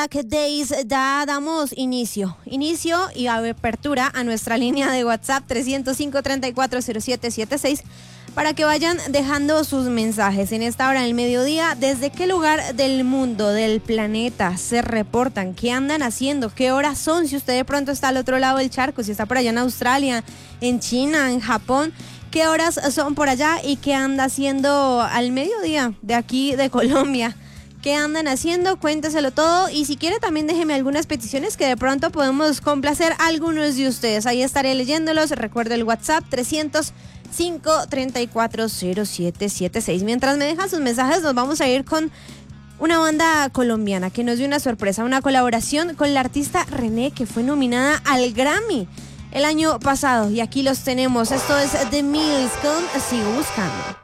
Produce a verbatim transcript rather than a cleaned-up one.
Days, ya damos inicio, inicio y apertura a nuestra línea de WhatsApp tres cero cinco, treinta y cuatro, cero siete siete seis para que vayan dejando sus mensajes en esta hora del mediodía. ¿Desde qué lugar del mundo, del planeta se reportan? ¿Qué andan haciendo? ¿Qué horas son? Si usted de pronto está al otro lado del charco, si está por allá en Australia, en China, en Japón, ¿qué horas son por allá y qué anda haciendo al mediodía de aquí de Colombia? ¿Qué andan haciendo? Cuénteselo todo y si quiere también déjeme algunas peticiones que de pronto podemos complacer a algunos de ustedes. Ahí estaré leyéndolos. Recuerda el WhatsApp tres cero cinco, treinta y cuatro, cero siete siete seis. Mientras me dejan sus mensajes nos vamos a ir con una banda colombiana que nos dio una sorpresa, una colaboración con la artista René, que fue nominada al Grammy el año pasado y aquí los tenemos. Esto es The Mills con Sigo Buscando.